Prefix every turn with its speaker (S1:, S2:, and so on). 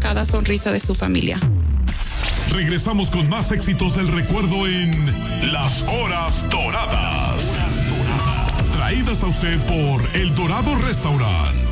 S1: cada sonrisa de su familia.
S2: Regresamos con más éxitos del recuerdo en Las Horas Doradas. Traídas a usted por El Dorado Restaurant.